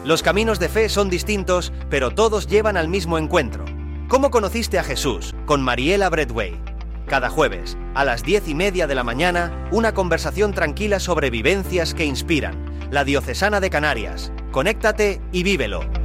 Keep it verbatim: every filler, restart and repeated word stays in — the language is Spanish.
Los caminos de fe son distintos, pero todos llevan al mismo encuentro. ¿Cómo conociste a Jesús? Con Mariela Bradway. Cada jueves, a las diez y media de la mañana, una conversación tranquila sobre vivencias que inspiran. La Diocesana de Canarias. Conéctate y vívelo.